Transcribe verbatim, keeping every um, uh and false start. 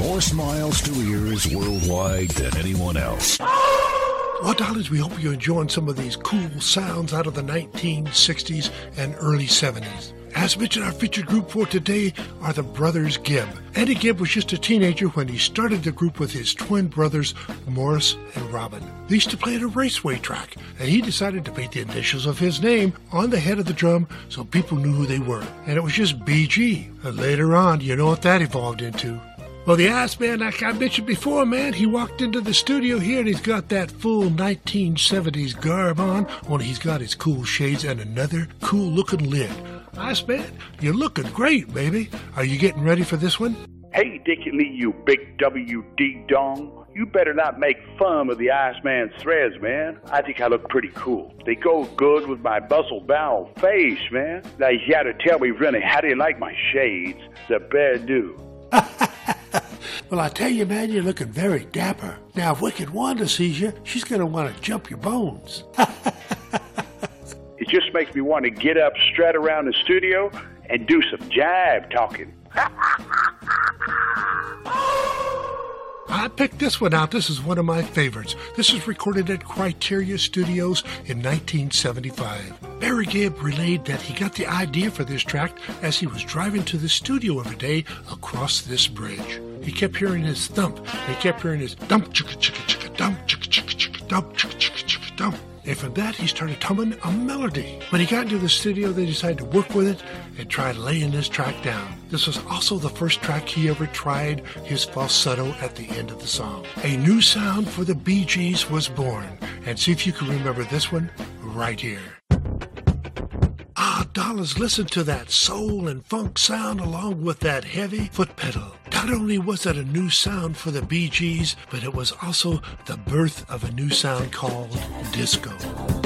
more smiles to ears worldwide than anyone else. Well, darlings, we hope you're enjoying some of these cool sounds out of the nineteen sixties and early seventies. As mentioned, our featured group for today are the Brothers Gibb. Eddie Gibb was just a teenager when he started the group with his twin brothers, Morris and Robin. They used to play at a raceway track, and he decided to paint the initials of his name on the head of the drum so people knew who they were. And it was just B G. And later on, you know what that evolved into. Well, the Iceman, like I mentioned before, man, he walked into the studio here and he's got that full nineteen seventies garb on, only he's got his cool shades and another cool-looking lid. Iceman, you're looking great, baby. Are you getting ready for this one? Hey, Dickie Lee, you big W D dong. You better not make fun of the Iceman's threads, man. I think I look pretty cool. They go good with my bustle-bow face, man. Now, you gotta tell me, really, how do you like my shades? The bear do. Well, I tell you, man, you're looking very dapper. Now, if Wicked Wanda sees you, she's going to want to jump your bones. It just makes me want to get up, strut around the studio, and do some jive talking. I picked this one out. This is one of my favorites. This was recorded at Criteria Studios in nineteen seventy-five. Barry Gibb relayed that he got the idea for this track as he was driving to the studio every day across this bridge. He kept hearing his thump. He kept hearing his dump, chicka, chicka, chicka, dump, chicka, chicka, chicka, dump, chicka, chicka, chicka, dump. And from that, he started humming a melody. When he got into the studio, they decided to work with it and try laying this track down. This was also the first track he ever tried his falsetto at the end of the song. A new sound for the Bee Gees was born. And see if you can remember this one right here. Ah, dollars, listen to that soul and funk sound along with that heavy foot pedal. Not only was it a new sound for the Bee Gees, but it was also the birth of a new sound called disco.